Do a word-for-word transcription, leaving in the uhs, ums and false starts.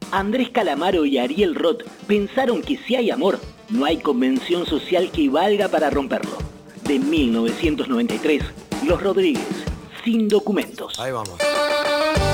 Andrés Calamaro y Ariel Roth pensaron que si hay amor, no hay convención social que valga para romperlo. De mil novecientos noventa y tres, Los Rodríguez, Sin Documentos. Ahí vamos.